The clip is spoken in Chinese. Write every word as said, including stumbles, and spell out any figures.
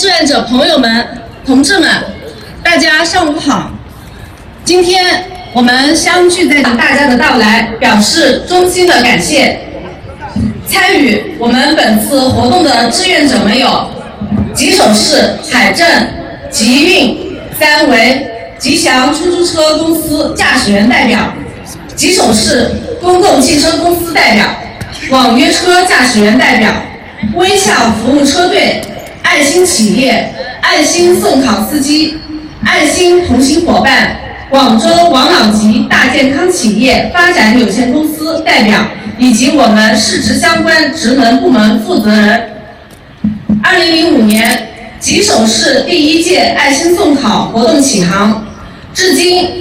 志愿者朋友们、同志们，大家上午好。今天我们相聚在这，大家的到来表示衷心的感谢。参与我们本次活动的志愿者们有吉首市海政、吉运、三维、吉祥出租车公司驾驶员代表，吉首市公共汽车公司代表，网约车驾驶员代表，微笑服务车队，爱心企业、爱心送考司机、爱心同行伙伴，广州王老吉大健康企业发展有限公司代表，以及我们市直相关职能部门负责人。二零零五年，吉首市第一届爱心送考活动启航，至今